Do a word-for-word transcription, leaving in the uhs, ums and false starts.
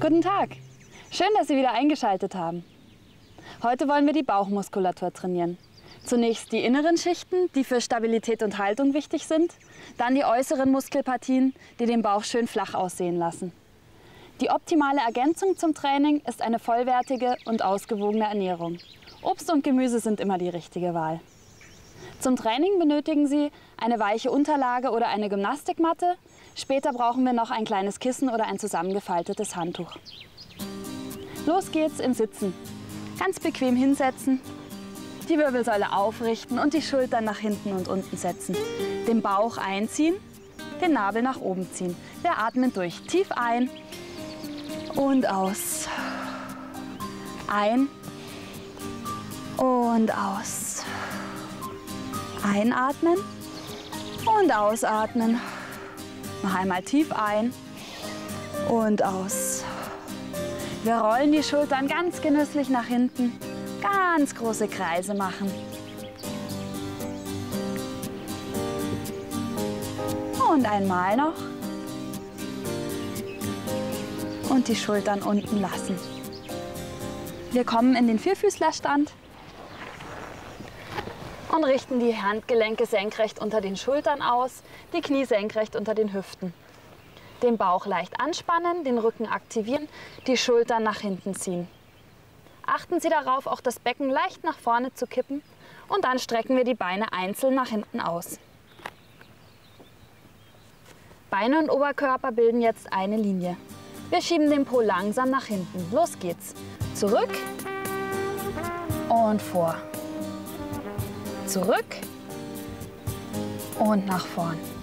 Guten Tag! Schön, dass Sie wieder eingeschaltet haben. Heute wollen wir die Bauchmuskulatur trainieren. Zunächst die inneren Schichten, die für Stabilität und Haltung wichtig sind. Dann die äußeren Muskelpartien, die den Bauch schön flach aussehen lassen. Die optimale Ergänzung zum Training ist eine vollwertige und ausgewogene Ernährung. Obst und Gemüse sind immer die richtige Wahl. Zum Training benötigen Sie eine weiche Unterlage oder eine Gymnastikmatte. Später brauchen wir noch ein kleines Kissen oder ein zusammengefaltetes Handtuch. Los geht's im Sitzen. Ganz bequem hinsetzen, die Wirbelsäule aufrichten und die Schultern nach hinten und unten setzen. Den Bauch einziehen, den Nabel nach oben ziehen. Wir atmen durch. Tief ein und aus. Ein und aus. Einatmen und ausatmen. Noch einmal tief ein und aus. Wir rollen die Schultern ganz genüsslich nach hinten. Ganz große Kreise machen. Und einmal noch. Und die Schultern unten lassen. Wir kommen in den Vierfüßlerstand und richten die Handgelenke senkrecht unter den Schultern aus, die Knie senkrecht unter den Hüften. Den Bauch leicht anspannen, den Rücken aktivieren, die Schultern nach hinten ziehen. Achten Sie darauf, auch das Becken leicht nach vorne zu kippen und dann strecken wir die Beine einzeln nach hinten aus. Beine und Oberkörper bilden jetzt eine Linie. Wir schieben den Po langsam nach hinten. Los geht's. Zurück und vor. Zurück und nach vorn.